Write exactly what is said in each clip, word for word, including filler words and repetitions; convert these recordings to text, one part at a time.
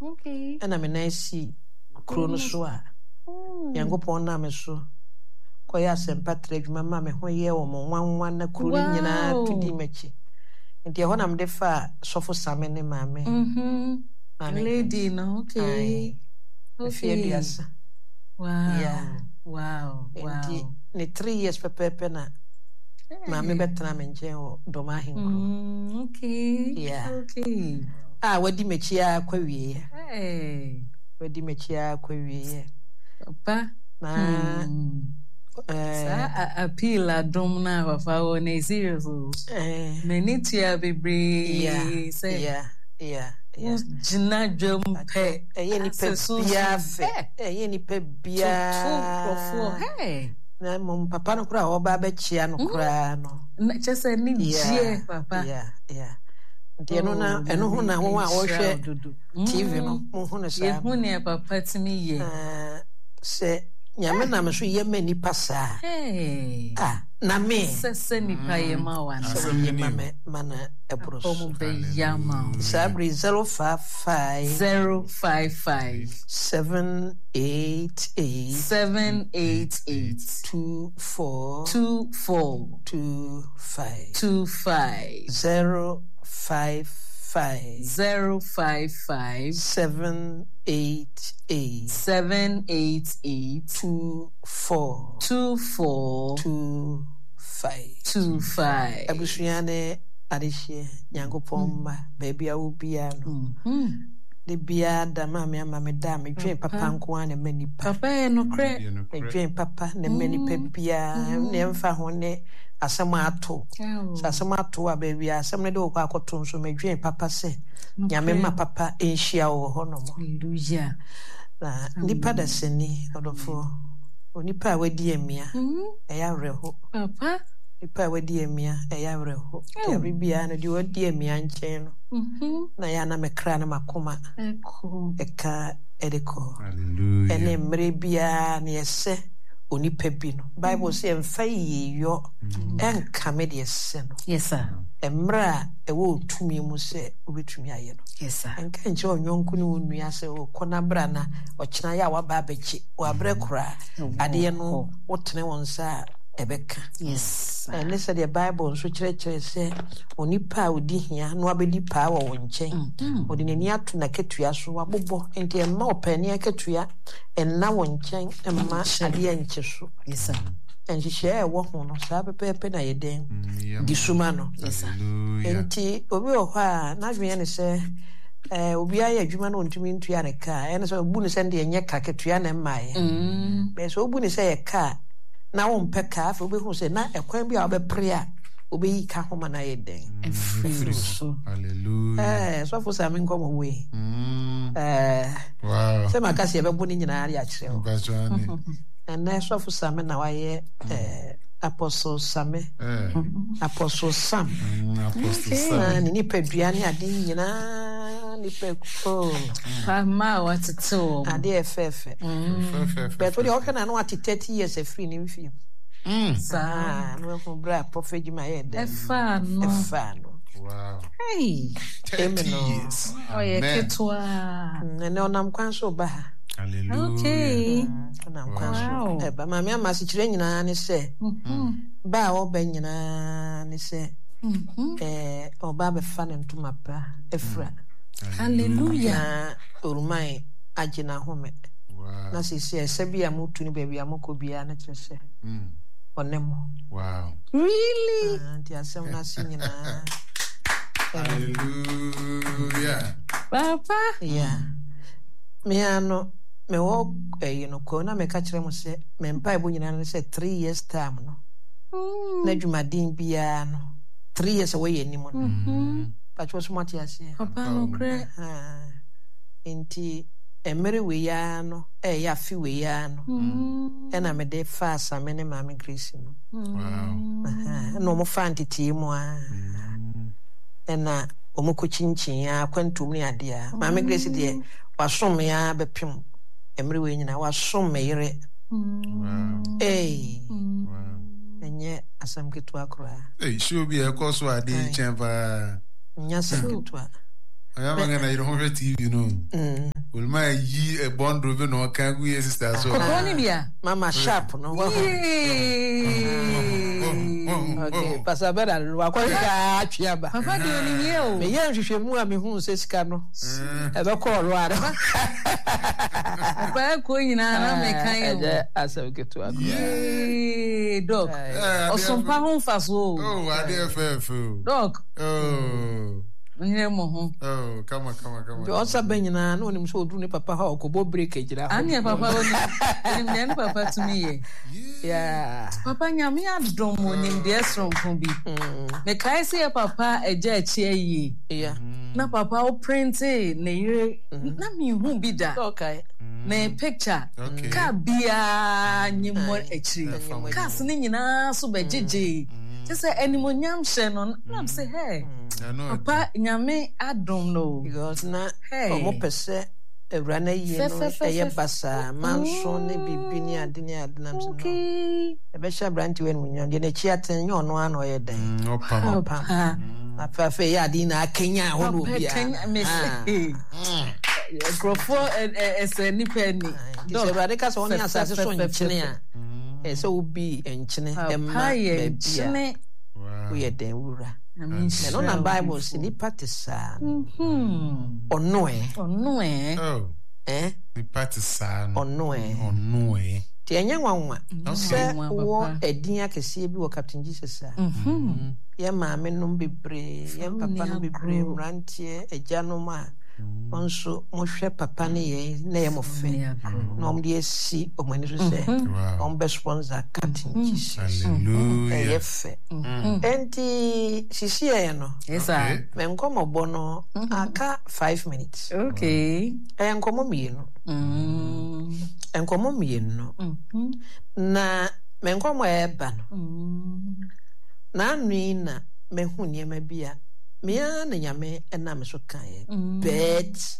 Okay. And I'm a nice chronosua. Yankopon na me so. Koya Saint Patrick, my mamma, who ye or one one a cooling in a to dimechi. And the one I'm defa sofo salmon in mammy. Mm hmm. Lady, no, okay. Okay. Wow. Yeah. Wow. Wow. Ni three years per pepena. Mammy better than jail, Domahin. Okay. Yeah. Okay. Ah, what di mechia query? Hey. What di mechia query? Papa. Na. Sa appeal a drum na wafa one serious. Eh. Many tia bebre. Yeah. Say. Yeah. Yeah. Yeah. Jina drum pe. Eh, ye ni pe bia fe. Eh, ye ni pe bia. Hey. Na mum papa no kura oba be chia no kura no. Na chese ni jie papa. Yeah. Yeah. Di eno na eno ho na ho a wo hwe T V no mo ho na sa. Ye hu ne papa timi ye. Ah, se nyame na me so ye mani pasa. Hey. Ah, na me. Se se ni pa ye ma wa na. Se ye ma me mana epros. Omo be yama. Sabri zero five five zero five five seven eight eight seven eight eight two four two four two five two five zero five five zero five five seven eight eight seven eight eight two four two four two five two five. Abusuane adehye Nyankopomba baby a ubia no. Mhm. De bia da mama ama me da me dwen papa nko an me nipa. Papa e no kre. Me dwen papa na me nipa bia ne mfa ho ne asem ato. Sa asem ato a baby asem ne de okwa akoto nso me dwen papa se. Nyame ma papa enhia wo ho no mo. Hallelujah. Na nipa da seni odofo. Onipa a wadi emia. E ya reho. Papa nipa wadi emia e ya reho. Ya bibia no di wadi emia nchen no. Mhm. Na ya na me kra na makoma. Eko. Eka edeko. Hallelujah. Ene mre bia na yese onipa bi no. Bible say emfa yiyo enka me de yese no. Yes sir. Emra e wo tumi mu se obetumi aye no. Yes sir. Enka nche onyonku ne onua se o kona bra na ochina ya wa ba abechi wa bre kura ade no wotene wonsa ebeka. Yes. And listen, the Bible so church say onipa odi hia no abedi pa wo wonchen. Odi nani atu na ketua so abobo enti e ma opani aketua en na wonchen e ma ade enche so. Yes sir. And she share wo ho no sa pepe na yeden. Di suma no. Yes sir. Enti obi o ha na dwen ne se eh obi aye adwuma no ntumi ntua ne ka. E ne so obu ne se de enye ka ketua na mmaye. Mm. Be so obu ne se ye ka na wo mpeka afa obi hu se na ekwan bi a obepre a obi yi ka homa na yeden Free so. Hallelujah. eh so for some nkomo we Mm. eh Wow. se makasi ebe ni nyina ari a kire o Bajani. and na so for some na waye eh Apostle Sam Eh. Apostle Sam Apostle ah Sam. ni ni peduane ade nyina ni pe ko Pa ma what to. ade efefe but for the okana no at thirty years e free ni mfi Mm. ah no ko bra prophet ma ye de Efa no. efa no Wow. Hey. thirty years. Oh yeah, Amen. ketwa. ne onam kwan so ba Hallelujah. Okay. onam kwan Wow. so e ba ma me amasi kire nyina ne se Mhm. ba o ba nyina ne se Mhm. eh oba be fa ne ntoma pa efra Hallelujah. na orumai agina home Wow. na se se se bia mutu ni ba bia moko bia na kire se Mm. onemo Wow. Really? anti asem na se nyina Hallelujah. Papa. yeah me ano me wo eh no ko na me ka kire mo se me mpa ebo nyina ne se three years time no Mm. na dwumadin bia no three years away animo no Mhm. pacho so mati ase Papa no kre. ah enti emere we ya no eh ya fi we ya no Mhm. ena me de fa asame ne mama Grace no Wow. ah no mo fa ntiti mu a ena omo ko chinchin ya kwantum ni ade a mama Grace de wasom ya bepim emere we nyina wasom me yere Wow. eh Wow. enye asam ketu akora Hey, show be a course what did chamber. nya asam ketu a I am going to T V, you know. mm my ye a bond over no can we sister so. Mama sharp no. Okay, Pastor Bernard, wa kwa ka atwiaba. Papa de oni ye o. Me ye nhwehwe mu a me hu se sika no. E be call ro ara. Papa ko nyina na me kan yo. E asa ketu akọ. Eh, dog. Osompa ho faso. Oh, ade efe. Dog. Oh. Nyere mo ho. Oh, come on, come on, come on. Jo osa benyina na onim so odu ne papa ha okobo break ejira ho. Ani papa oni. Ni ne papa to me ye. Yeah. Papa nyame adom onim de esronko bi. Me kai se papa eja echi ayi. Yeah. Na papa o print na yire na mi hu bi da. Okay. Na picture. Ka bia nyimo echi. Ka se ni nyina so bejeje. Just say animonyam she no na say hey. Papa nyame adom no. Because na omo pese ewra na ye no eye basa manso ne bibi ni ade ni ade na so no. E be sha branch we no nyon de na chi aten nye ono ano ye den. Opa opa. Afa fe ya ade na akenya ho no bia. Kenya me say. Grofo ese ni penny. Do ewra ka so oni asase so nchene a. E so ubi enchene emma bia. Wow. We den wura. Me no na Bible si ni patisa. Mhm. Ono e. Ono e. Oh. Eh? Ni patisa. Ono e. Ono e. Ti enya nwanwa. Se wo edin akese bi wo Captain Jesus a. Mhm. Ye maame no bebre, ye papa no bebre, mrantie ejano ma. Onso mo hwe papa ne ye na ye mo fe. Na om de si omani so se. Om be sponsor Captain Jesus. Hallelujah. Ye fe. Enti sisi ye no. Yes sir. Me nkomo bono aka five minutes. Okay. E nkomo mi no. Mm. Nkomo mi no. Mhm. Na me nkomo e ba no. Mm. Na anu na me hu niema bia me ya na nyame na me so kan ye bet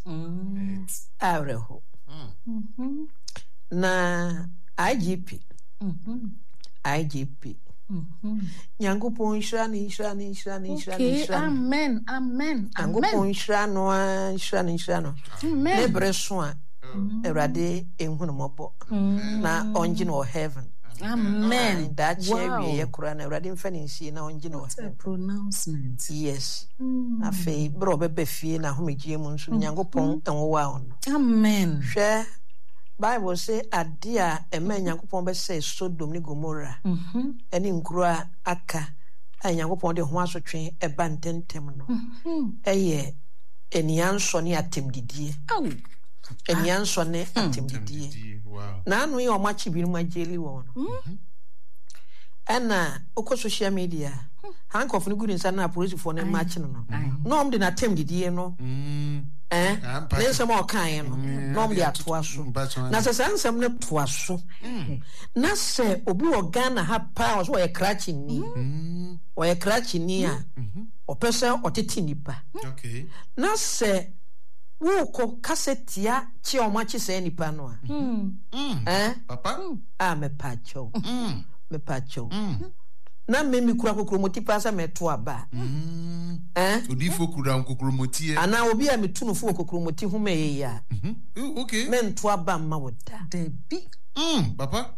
awreho Mhm. na I G P Mhm. I G P Mhm. Nyankopon hira ni hira ni hira ni hira ni Okay, hira amen, amen, Nyankopon hira no hira ni hira no ne breso a Ewrade ehunu mobo na onji no heaven. Amen. That cherry ye kura na Ewrade mfa ni nsie na onji no heaven. Pronouncement. Yes. Afei bro bebe fie na homegie mu nso Nyankopon enwowa on. Amen. Hwɛ Bible say ade a ema Nyankopon be say Sodom ni Gomorrah. Mhm. Eni nkuro a aka a Nyankopon de ho asotwe eba ntentem no. Mhm. Eye enian so ne atemdidie. Aw. Enian so ne atemdidie. Wow. Na anu ye o machi bi mu ageli wo no. Mhm. Ana okọ social media. Handcuff ni gudin sana police for na match no no. No am de na atemdidie no. Mm. Eh? Na se mo kan no. No am de atoa so. Na se sansam na toa so. Na se obi o Ghana ha pa so ye crash ni. Mm. O ye crash ni a. O pese o tete nipa. Okay. Na se wo ko kasetia chi o machi se nipa no a. Mm. Eh? Papa? Ah me pacho. Mm. Me pacho. Mm. Na me mi kura kokoro moti pasa me to aba. Mm. Eh? Odi fo kura kokoro moti e. Ana obi a metunu fo kokoro moti hu me ya. Mhm. Okay. Me nto aba ma woda. De bi. Mm, papa.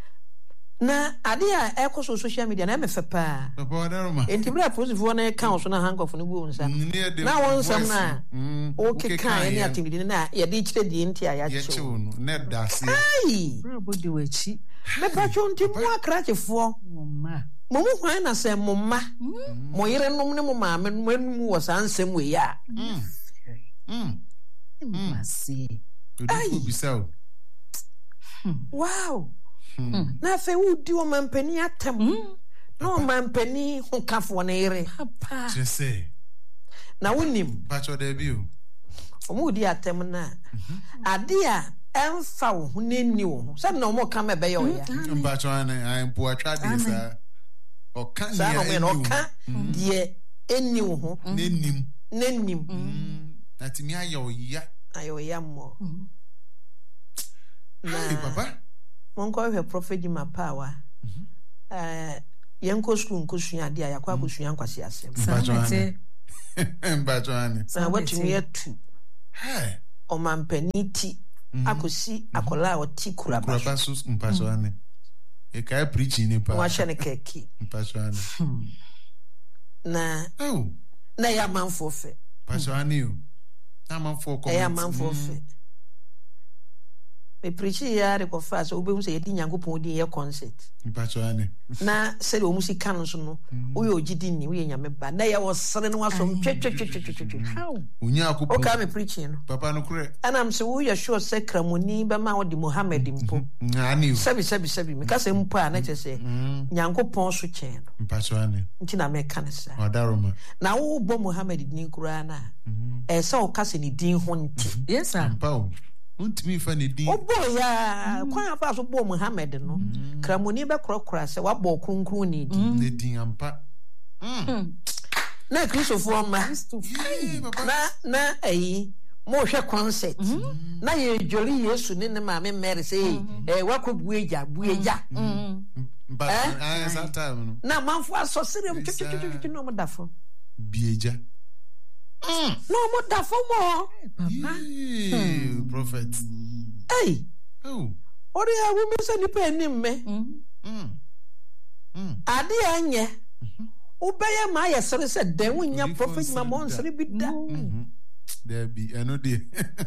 Na ade a ekoso social media na me fe pa. Papa wadaroma. Enti bra positive na account so na handcuff no go nsa. Na won sam na. Okay kan any activity na ye de kire de enti a ya che. Ye che no na da se. Ai. Bro body wachi. Me pa chonti mu akrachefo. Mama. Momu hwan na se momma. Mo yere nom ne mo maame no mu wo sansem we ya. Mm. Mm. Mm. See. Odi fo bisao. Wow. Na fe wudi o mampani atem. No mampani ho kafo na yere. Papa. Je sais. Na wonim. Pacho de bi o. O mu di atem na. Ade a emfa wo ho neni wo. Sabe na o mo ka me be yo ya. Pacho ane ai mpo atwa de sa. O kan ya. Sa no me ka de eni wo ho. Nenim. Nenim. Na timi ayo ya. Ayo ya mo. Na papa. Monko hwe prophet Jima Power. Eh yenko school nkosua de ayakwa akosua nkwase asem. Pacho ane. Pacho ane. Sa watumi atu. Hey. omampani ti akosi akola oti kuraba kuraba so mpaso ane e kai preaching ni pa wa hye keki mpaso ane na oh na ya manfo fe mpaso ane o na manfo ko ya manfo fe me preaching ya re ko fa so obehu se yedi Nyankopɔn di ye concert mpaso ane na se le o musika no so no wo ye ogidi ni wo ye nyame ba na ya wo sere no wasom twetwetwetwetwe how onya akopɔ o ka me preaching no papa no kure anam se wo ye sure se kramoni ba ma wo di Muhammad mpo ngani sabi sabi sabi me ka se mpo a na che se Nyankopɔn so chen no mpaso ane nti na me ka ne sa odaroma na wo bo Muhammad ni kura na e se o ka se ni din ho nti yes sir pao untimi fa ne din obo ya kwan afa so bo Muhammad no kramoni be korokora se wa bo kronkron ni din ne din ampa na Christopher ma na na ayi mo hwe concert na ye jori Yesu ne ne maame Mary say eh wakobu eja bu eja but I that time no na manfo aso serem twetwetwetwe no mo dafo bieja no mo dafo mo papa prophet hey oh ori a wo mi se ni pe ni me mm mm ade anye ubeye ma ye sere se den wonya prophet ma mo nsere bi da there be I know there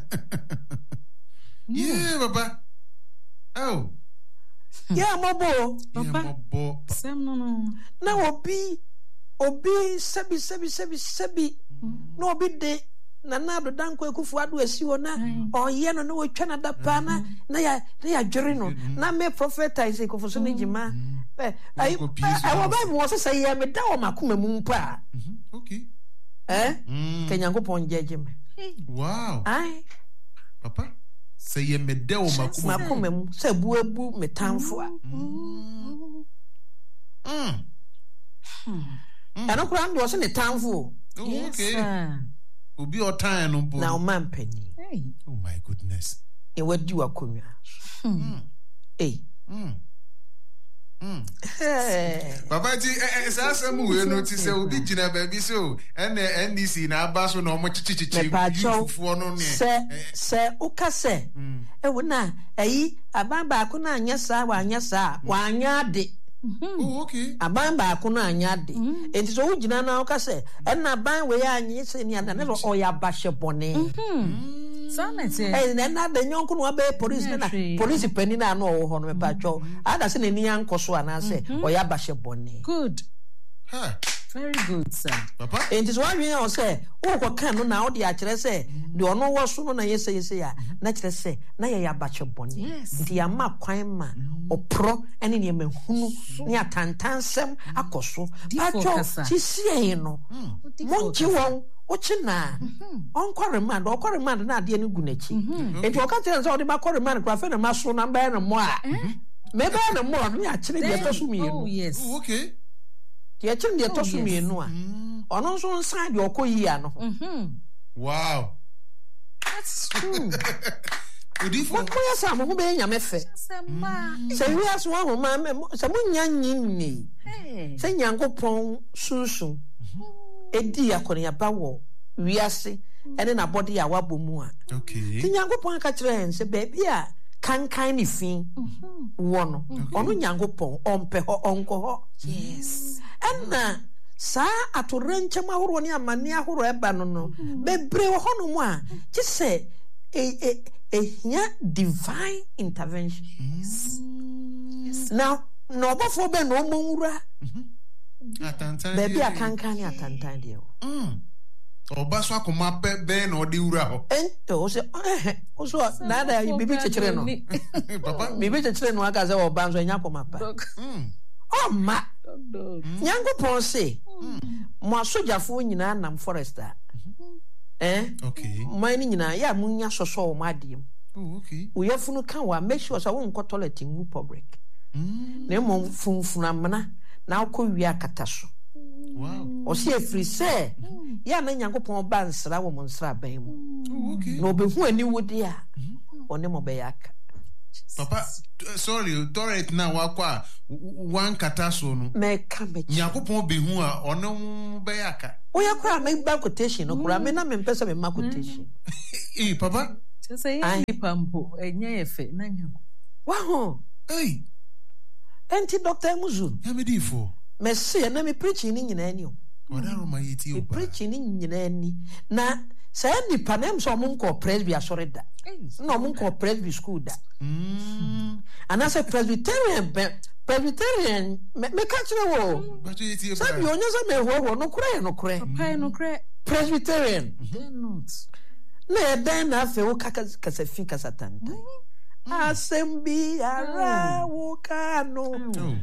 yeah baba oh yeah mobo papa sem no no na obi obi sabi sabi sabi sabi no obi de na na do danko ekufu ado asiwo na oye no no wotwa na dapa na na ya na ya dwere no na me prophetize ekufu so nejima eh ai ai Bible wo say ya me da o makoma mu mpa okay eh Nyankopɔn jeje me wow ai papa say ya me da o makoma makoma mu say bu abu metamfo a mm ana kura ndo so ne tamfo okay obi o time no bo na o man pani oh my goodness e wadi wakonwa eh mm mm papa ti esa asem we no ti se obi gina baby so ene N D C na abaso na omo chichichichi fufuo no ne se se uka se e wona ayi ababa ko na anya sa wa anya sa wa anya de oh okay aban ba ko na anya de enti so wo gina na uka se e na ban we anya se ni ana ne o ya ba hye bone sanete eh na na de nyonko no be police na police pani na no wo ho no me pa cho ada se ne ni ankoso ana se o ya ba hye bone good ha very good sir papa enti so wan wen o se wo ko kan no na o de a kire se de ono wo so no na yese yese ya na kire se na ya ya ba hye bone nti ya ma kwan ma opro ene ne mahunu ne atantansem akoso pa cho sisi no monji won ochi na onkore man okore man na ade ne gunachi enti o ka tell say o de ba kore man kwa fe na maso na ba na mo a me ba na mo no ya kire de to so mi oh yes oh okay ti ya kire de to so mi enu a ono so nsan de okoyi a no wow that's true udifo what boy sa mo be nya me fe sema se wi aso ho ma se mo nya nyinni eh se Nyankopɔn sunsun edi akɔnya ba wo wiase ene na body a wabɔ mu a okay ti Nyankopɔn aka kyerɛ hen se baabi a kankan ni fin wo no ɔno Nyankopɔn ɔmpɛ hɔ ɔnkɔ hɔ yes ɛna saa atorenkyɛm ahorow ne amane ahorow ɛba no no bebre wɔ hɔ no mu a gye sɛ e e ehia divine intervention yes now no ɔbɔfo bɛ no ɔmɔnwura atantan baby akankan ni atantan de o mm oba so akoma be be na odi wura ho ento o se eh o so na da bibi chechire no papa bibi chechire no aka se oba so nya koma pa mm o ma Nyankopɔn se mo asojafo nyina nam forest a eh okay mo ni nyina ya mo nya soso o ma adiem oh okay o yefunu kan wa make sure so won ko toilet in public mm na mo funfuna amana na akɔ wi akata so wow o se efri se ya na Nyankopɔn ba nsra wo mo nsra ban mu oh okay no be hu ani wodi a one mo be yaka papa sorry toilet na wakwa one kata so no me ka me Nyankopɔn be hu a ono be yaka o ya kra me ba quotation no kra me na me mpesa me ma quotation eh papa Just say any pampo, and ye fe, Nanya. Wow. Hey. Anti Doctor Muzu. How many for? Messi, and let me preaching in any. What are my eating? Preaching in any. Na, say any panem so munko presby sorry that. No munko presby school that. And as a Presbyterian, Presbyterian, me catch the wall. But you see, some you know, no cray, no cray, no cray. Presbyterian. Not. Ne then I feel Casafica Satanta. Assembly, Ara, Wokano.